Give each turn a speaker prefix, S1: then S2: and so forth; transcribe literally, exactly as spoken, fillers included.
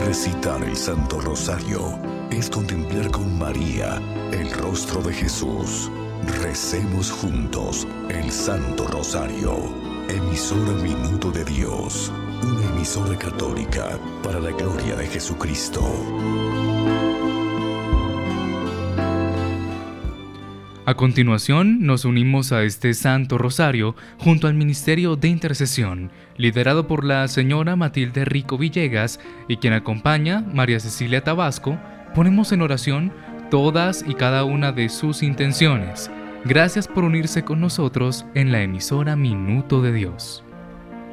S1: Recitar el Santo Rosario es contemplar con María el rostro de Jesús. Recemos juntos el Santo Rosario. Emisora Minuto de Dios, una emisora católica para la gloria de Jesucristo.
S2: A continuación, nos unimos a este Santo Rosario junto al Ministerio de Intercesión, liderado por la señora Matilde Rico Villegas y quien acompaña María Cecilia Tabasco. Ponemos en oración todas y cada una de sus intenciones. Gracias por unirse con nosotros en la emisora Minuto de Dios.